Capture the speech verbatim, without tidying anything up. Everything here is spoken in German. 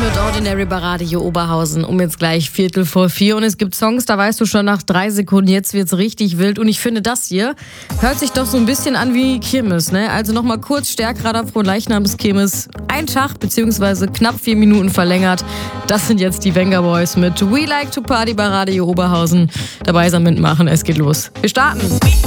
mit Ordinary bei Radio Oberhausen um jetzt gleich Viertel vor vier. Und es gibt Songs, da weißt du schon nach drei Sekunden, jetzt wird's richtig wild. Und ich finde, das hier hört sich doch so ein bisschen an wie Kirmes, ne? Also nochmal kurz Stärkrader Frohnleichnamskirmes. Ein Tag beziehungsweise knapp vier Minuten verlängert. Das sind jetzt die Venga Boys mit We Like to Party bei Radio Oberhausen. Dabei sein mitmachen, es geht los. Wir starten.